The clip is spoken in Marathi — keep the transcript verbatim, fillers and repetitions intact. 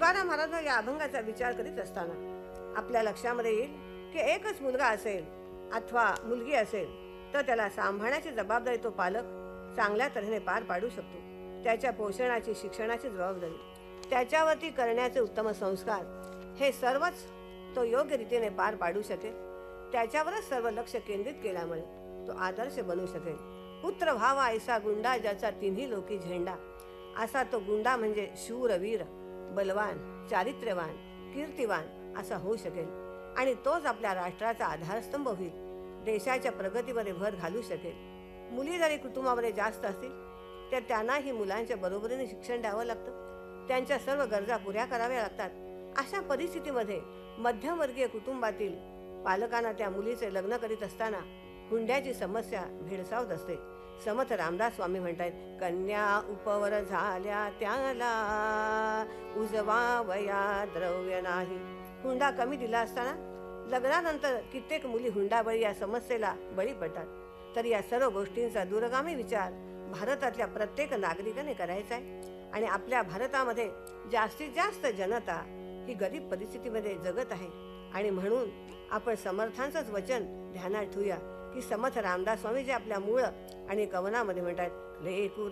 तुकाराम महाराज या अभंगाचा विचार करीत असताना आपल्या लक्षामध्ये येईल की एकच मुलगा असेल अथवा मुलगी असेल तर त्याला सांभाळण्याची जबाबदारी तो पालक चांगल्या तऱ्हेने पार पाडू शकतो. त्याच्या पोषणाची, शिक्षणाची जबाबदारी, त्याच्यावरती करण्याचे उत्तम संस्कार, हे सर्वच तो योग्य रीतीने पार पाडू शकेल. त्याच्यावरच सर्व लक्ष केंद्रित केल्यामुळे तो आदर्श बनू शकेल. पुत्र व्हावा ऐसा गुंडा ज्याचा तिन्ही लोकी झेंडा. असा तो गुंडा म्हणजे शूरवीर, बलवान, चारित्र्यवान, कीर्तिवान असा होऊ शकेल आणि तोच आपल्या राष्ट्राचा आधारस्तंभ होईल. देशाच्या प्रगतीमध्ये भर घालू शकेल. मुली जरी कुटुंबामध्ये जास्त असतील तर त्यांनाही मुलांच्या बरोबरीने शिक्षण द्यावं लागतं. त्यांच्या सर्व गरजा पुऱ्या कराव्या लागतात. अशा परिस्थितीमध्ये मध्यमवर्गीय कुटुंबातील पालकांना त्या मुलीचे लग्न करीत असताना हुंड्याची समस्या भेडसावत असते. समर्थ रामदास स्वामी म्हणतात, कन्या उपवर झाल्या त्याला उजवावया द्रव्य नाही. हुंडा कमी दिला असताना लग्नानंतर कित्येक मुली हुंडाबळी या समस्येला बळी पडतात. तर या सर्व गोष्टींचा दूरगामी विचार भारतातल्या प्रत्येक नागरिकाने करायचा आहे. आणि आपल्या भारतामध्ये जास्तीत जास्त जनता ही गरीब परिस्थितीमध्ये जगत आहे. आणि म्हणून आपण समर्थांचंच वचन ध्यानात ठेवूया की समर्थ रामदास स्वामी जे आपल्या मूळ आणि कवनामध्ये म्हणतात, लेकू